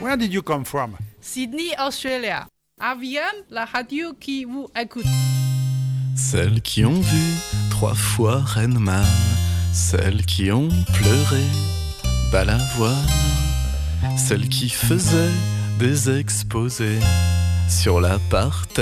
Where did you come from? Sydney, Australia. Avian, la radio qui vous écoute. Celles qui ont vu 3 fois Renman, celles qui ont pleuré Balavoine, celles qui faisaient des exposés sur la parterre.